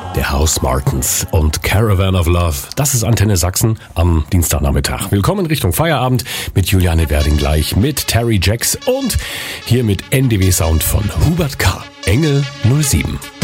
Der House Martins und Caravan of Love. Das ist Antenne Sachsen am Dienstagnachmittag. Willkommen Richtung Feierabend mit Juliane Werding gleich, mit Terry Jacks und hier mit NDW Sound von Hubert K. Engel 07.